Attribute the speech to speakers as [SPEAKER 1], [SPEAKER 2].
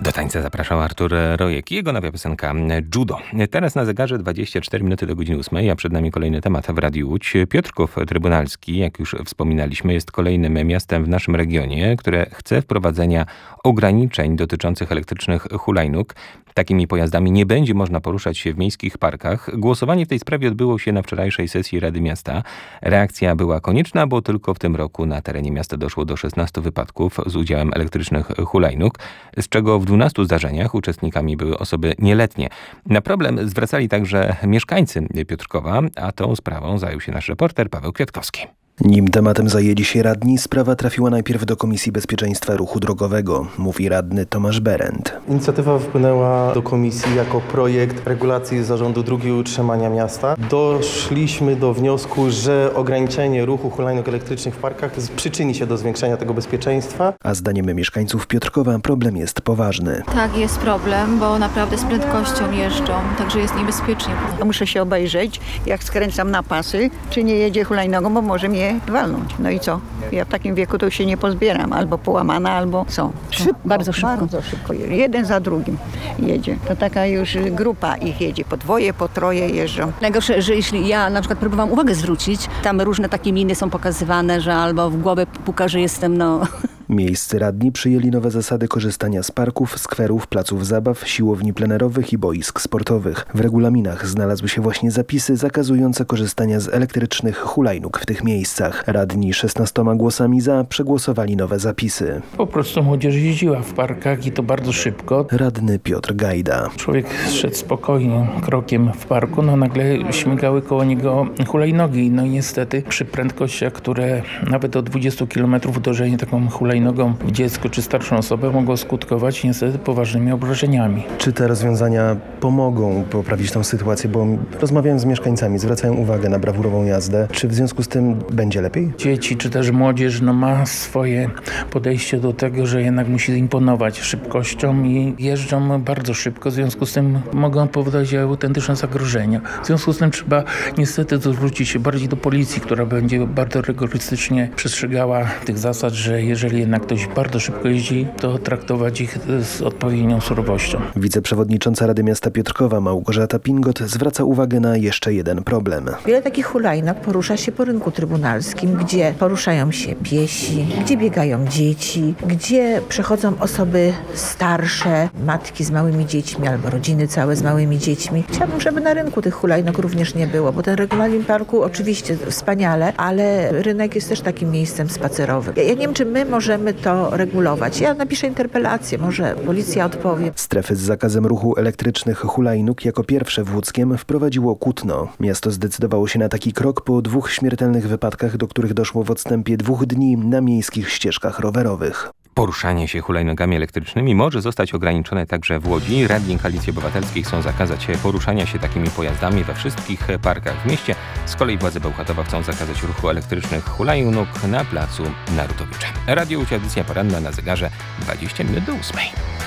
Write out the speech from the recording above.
[SPEAKER 1] Do tańca zapraszał Artur Rojek i jego nowa piosenka Judo. Teraz na zegarze 24 minuty do godziny 8, a przed nami kolejny temat w Radiu Łódź. Piotrków Trybunalski, jak już wspominaliśmy, jest kolejnym miastem w naszym regionie, które chce wprowadzenia ograniczeń dotyczących elektrycznych hulajnóg. Takimi pojazdami nie będzie można poruszać się w miejskich parkach. Głosowanie w tej sprawie odbyło się na wczorajszej sesji Rady Miasta. Reakcja była konieczna, bo tylko w tym roku na terenie miasta doszło do 16 wypadków z udziałem elektrycznych hulajnóg, z czego w 12 zdarzeniach uczestnikami były osoby nieletnie. Na problem zwracali także mieszkańcy Piotrkowa, a tą sprawą zajął się nasz reporter Paweł Kwiatkowski.
[SPEAKER 2] Nim tematem zajęli się radni, sprawa trafiła najpierw do Komisji Bezpieczeństwa Ruchu Drogowego, mówi radny Tomasz Berend.
[SPEAKER 3] Inicjatywa wpłynęła do komisji jako projekt regulacji zarządu dróg i utrzymania miasta. Doszliśmy do wniosku, że ograniczenie ruchu hulajnóg elektrycznych w parkach przyczyni się do zwiększenia tego bezpieczeństwa.
[SPEAKER 2] A zdaniem mieszkańców Piotrkowa problem jest poważny.
[SPEAKER 4] Tak, jest problem, bo naprawdę z prędkością jeżdżą, także jest niebezpiecznie.
[SPEAKER 5] Muszę się obejrzeć, jak skręcam na pasy, czy nie jedzie hulajnogą, bo może mnie walnąć. No i co? Ja w takim wieku to się nie pozbieram. Albo połamana, albo co? Bardzo szybko. Jeden za drugim jedzie. To taka już grupa ich jedzie. Po dwoje, po troje jeżdżą.
[SPEAKER 6] Najgorsze, że jeśli ja na przykład próbowałam uwagę zwrócić, tam różne takie miny są pokazywane, że albo w głowę puka, że jestem
[SPEAKER 2] Miejscy radni przyjęli nowe zasady korzystania z parków, skwerów, placów zabaw, siłowni plenerowych i boisk sportowych. W regulaminach znalazły się właśnie zapisy zakazujące korzystania z elektrycznych hulajnóg w tych miejscach. Radni 16 głosami za przegłosowali nowe zapisy.
[SPEAKER 7] Po prostu młodzież jeździła w parkach i to bardzo szybko.
[SPEAKER 2] Radny Piotr Gajda.
[SPEAKER 7] Człowiek szedł spokojnie krokiem w parku, nagle śmigały koło niego hulajnogi. I niestety przy prędkościach, które nawet do 20 km uderzenie taką hulajnogą w dziecko czy starszą osobę mogło skutkować niestety poważnymi obrażeniami.
[SPEAKER 3] Czy te rozwiązania pomogą poprawić tę sytuację? Bo rozmawiałem z mieszkańcami, zwracają uwagę na brawurową jazdę. Czy w związku z tym będzie lepiej?
[SPEAKER 7] Dzieci czy też młodzież ma swoje podejście do tego, że jednak musi imponować szybkością i jeżdżą bardzo szybko. W związku z tym mogą powodować autentyczne zagrożenia. W związku z tym trzeba niestety zwrócić się bardziej do policji, która będzie bardzo rygorystycznie przestrzegała tych zasad, że jeżeli jednak ktoś bardzo szybko jeździ, to traktować ich z odpowiednią surowością.
[SPEAKER 2] Wiceprzewodnicząca Rady Miasta Piotrkowa Małgorzata Pingot zwraca uwagę na jeszcze jeden problem.
[SPEAKER 8] Wiele takich hulajnóg porusza się po rynku trybunalskim, gdzie poruszają się piesi, gdzie biegają dzieci, gdzie przechodzą osoby starsze, matki z małymi dziećmi albo rodziny całe z małymi dziećmi. Chciałabym, żeby na rynku tych hulajnóg również nie było, bo ten regulamin parku oczywiście wspaniale, ale rynek jest też takim miejscem spacerowym. Ja nie wiem, czy my możemy to regulować. Ja napiszę interpelację, może policja odpowie.
[SPEAKER 2] Strefy z zakazem ruchu elektrycznych hulajnóg jako pierwsze w Łódzkiem wprowadziło Kutno. Miasto zdecydowało się na taki krok po 2 śmiertelnych wypadkach, do których doszło w odstępie 2 dni na miejskich ścieżkach rowerowych.
[SPEAKER 1] Poruszanie się hulajnogami elektrycznymi może zostać ograniczone także w Łodzi. Radni Koalicji Obywatelskiej chcą zakazać poruszania się takimi pojazdami we wszystkich parkach w mieście. Z kolei władze Bełchatowa chcą zakazać ruchu elektrycznych hulajnóg na placu Narutowicza. Radio Łódź, audycja poranna na zegarze 20 minut do 8.